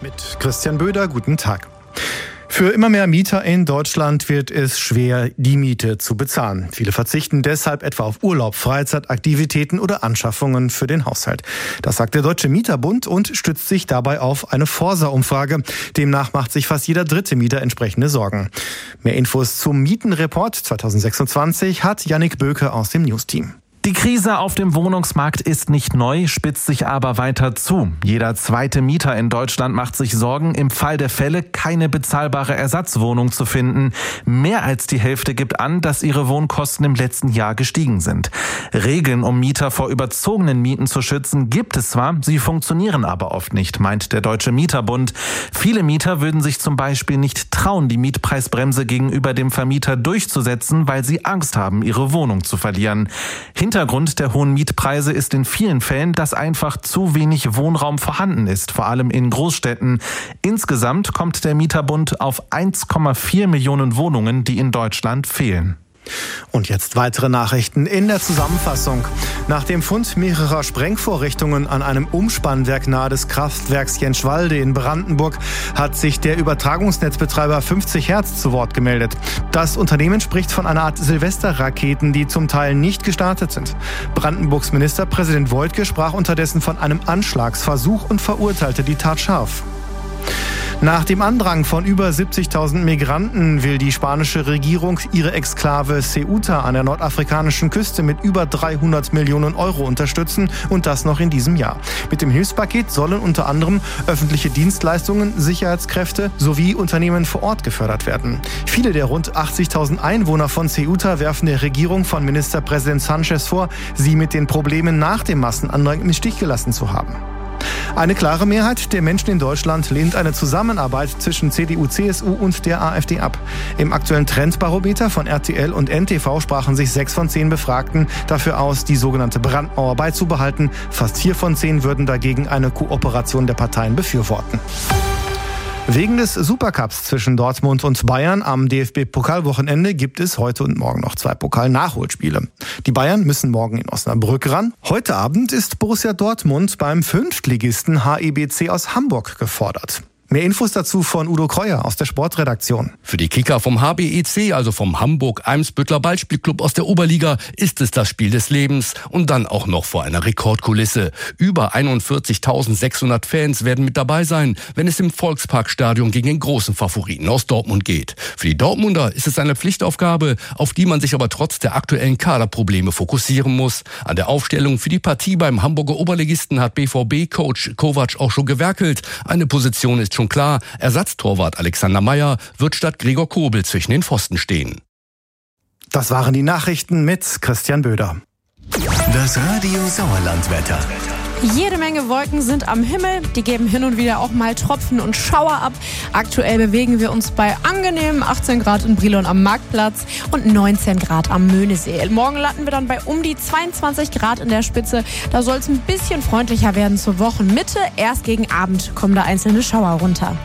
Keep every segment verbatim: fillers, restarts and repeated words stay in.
Mit Christian Böder, guten Tag. Für immer mehr Mieter in Deutschland wird es schwer, die Miete zu bezahlen. Viele verzichten deshalb etwa auf Urlaub, Freizeitaktivitäten oder Anschaffungen für den Haushalt. Das sagt der Deutsche Mieterbund und stützt sich dabei auf eine Forsa-Umfrage. Demnach macht sich fast jeder dritte Mieter entsprechende Sorgen. Mehr Infos zum Mietenreport zwanzig sechsundzwanzig hat Yannick Böke aus dem News-Team. Die Krise auf dem Wohnungsmarkt ist nicht neu, spitzt sich aber weiter zu. Jeder zweite Mieter in Deutschland macht sich Sorgen, im Fall der Fälle keine bezahlbare Ersatzwohnung zu finden. Mehr als die Hälfte gibt an, dass ihre Wohnkosten im letzten Jahr gestiegen sind. Regeln, um Mieter vor überzogenen Mieten zu schützen, gibt es zwar, sie funktionieren aber oft nicht, meint der Deutsche Mieterbund. Viele Mieter würden sich zum Beispiel nicht trauen, die Mietpreisbremse gegenüber dem Vermieter durchzusetzen, weil sie Angst haben, ihre Wohnung zu verlieren. Hintergrund der hohen Mietpreise ist in vielen Fällen, dass einfach zu wenig Wohnraum vorhanden ist, vor allem in Großstädten. Insgesamt kommt der Mieterbund auf eins Komma vier Millionen Wohnungen, die in Deutschland fehlen. Und jetzt weitere Nachrichten in der Zusammenfassung. Nach dem Fund mehrerer Sprengvorrichtungen an einem Umspannwerk nahe des Kraftwerks Jenschwalde in Brandenburg hat sich der Übertragungsnetzbetreiber fünfzig Hertz zu Wort gemeldet. Das Unternehmen spricht von einer Art Silvesterraketen, die zum Teil nicht gestartet sind. Brandenburgs Ministerpräsident Woidke sprach unterdessen von einem Anschlagsversuch und verurteilte die Tat scharf. Nach dem Andrang von über siebzigtausend Migranten will die spanische Regierung ihre Exklave Ceuta an der nordafrikanischen Küste mit über dreihundert Millionen Euro unterstützen und das noch in diesem Jahr. Mit dem Hilfspaket sollen unter anderem öffentliche Dienstleistungen, Sicherheitskräfte sowie Unternehmen vor Ort gefördert werden. Viele der rund achtzigtausend Einwohner von Ceuta werfen der Regierung von Ministerpräsident Sanchez vor, sie mit den Problemen nach dem Massenandrang im Stich gelassen zu haben. Eine klare Mehrheit der Menschen in Deutschland lehnt eine Zusammenarbeit zwischen C D U, C S U und der AfD ab. Im aktuellen Trendbarometer von R T L und N T V sprachen sich sechs von zehn Befragten dafür aus, die sogenannte Brandmauer beizubehalten. Fast vier von zehn würden dagegen eine Kooperation der Parteien befürworten. Wegen des Supercups zwischen Dortmund und Bayern am D F B-Pokalwochenende gibt es heute und morgen noch zwei Pokal-Nachholspiele. Die Bayern müssen morgen in Osnabrück ran. Heute Abend ist Borussia Dortmund beim Fünftligisten H I B C aus Hamburg gefordert. Mehr Infos dazu von Udo Kreuer aus der Sportredaktion. Für die Kicker vom H B E C, also vom Hamburg-Eimsbüttler Ballspielclub aus der Oberliga, ist es das Spiel des Lebens und dann auch noch vor einer Rekordkulisse. Über einundvierzigtausendsechshundert Fans werden mit dabei sein, wenn es im Volksparkstadion gegen den großen Favoriten aus Dortmund geht. Für die Dortmunder ist es eine Pflichtaufgabe, auf die man sich aber trotz der aktuellen Kaderprobleme fokussieren muss. An der Aufstellung für die Partie beim Hamburger Oberligisten hat B V B-Coach Kovac auch schon gewerkelt. Eine Position ist schon klar, Ersatztorwart Alexander Meyer wird statt Gregor Kobel zwischen den Pfosten stehen. Das waren die Nachrichten mit Christian Böder. Das Radio Sauerland-Wetter. Jede Menge Wolken sind am Himmel, die geben hin und wieder auch mal Tropfen und Schauer ab. Aktuell bewegen wir uns bei angenehmen achtzehn Grad in Brilon am Marktplatz und neunzehn Grad am Möhnesee. Morgen landen wir dann bei um die zweiundzwanzig Grad in der Spitze. Da soll es ein bisschen freundlicher werden zur Wochenmitte. Erst gegen Abend kommen da einzelne Schauer runter.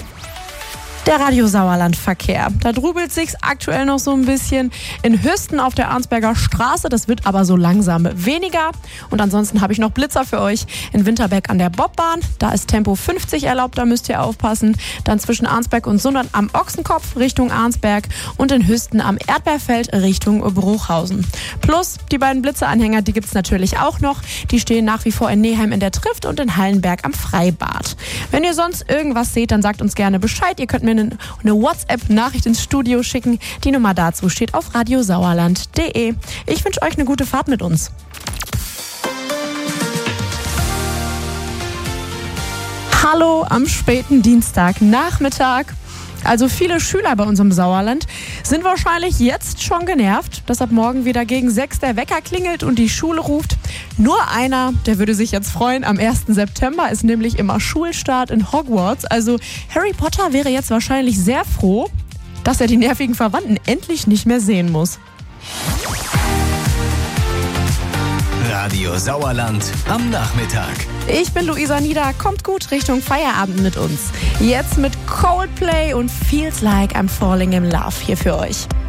Der Radio Sauerland-Verkehr. Da drübelt sich's aktuell noch so ein bisschen in Hüsten auf der Arnsberger Straße. Das wird aber so langsam weniger. Und ansonsten habe ich noch Blitzer für euch in Winterberg an der Bobbahn. Da ist Tempo fünfzig erlaubt, da müsst ihr aufpassen. Dann zwischen Arnsberg und Sundern am Ochsenkopf Richtung Arnsberg und in Hüsten am Erdbeerfeld Richtung Bruchhausen. Plus die beiden Blitzeranhänger, die gibt's natürlich auch noch. Die stehen nach wie vor in Neheim in der Trift und in Hallenberg am Freibad. Wenn ihr sonst irgendwas seht, dann sagt uns gerne Bescheid. Ihr könnt mir eine WhatsApp-Nachricht ins Studio schicken. Die Nummer dazu steht auf radiosauerland punkt de. Ich wünsche euch eine gute Fahrt mit uns. Hallo am späten Dienstagnachmittag. Also viele Schüler bei uns im Sauerland sind wahrscheinlich jetzt schon genervt, dass ab morgen wieder gegen sechs der Wecker klingelt und die Schule ruft. Nur einer, der würde sich jetzt freuen. Am ersten September ist nämlich immer Schulstart in Hogwarts. Also Harry Potter wäre jetzt wahrscheinlich sehr froh, dass er die nervigen Verwandten endlich nicht mehr sehen muss. Radio Sauerland am Nachmittag. Ich bin Luisa Nieder, kommt gut Richtung Feierabend mit uns. Jetzt mit Coldplay und Feels Like I'm Falling in Love hier für euch.